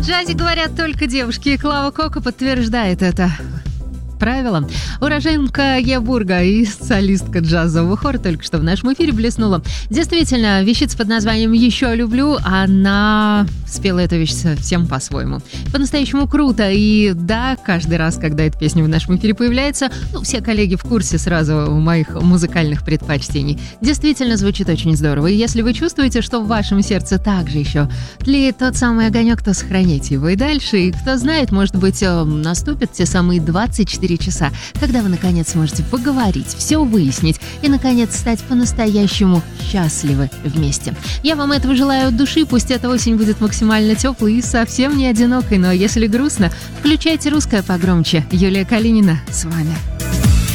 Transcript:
в джазе говорят только девушки, и Клава Кока подтверждает это правило. Уроженка Ебурга и солистка джазового хора только что в нашем эфире блеснула. Действительно, вещица под названием «Еще люблю», она спела эту вещь совсем по-своему. По-настоящему круто. И да, каждый раз, когда эта песня в нашем эфире появляется, все коллеги в курсе сразу моих музыкальных предпочтений. Действительно звучит очень здорово. И если вы чувствуете, что в вашем сердце также еще тлеет тот самый огонек, то сохраните его и дальше. И кто знает, может быть, наступят те самые 24 часа, когда вы, наконец, сможете поговорить, все выяснить и, наконец, стать по-настоящему счастливы вместе. Я вам этого желаю от души. Пусть эта осень будет максимально теплой и совсем не одинокой. Но если грустно, включайте русское погромче. Юлия Калинина с вами.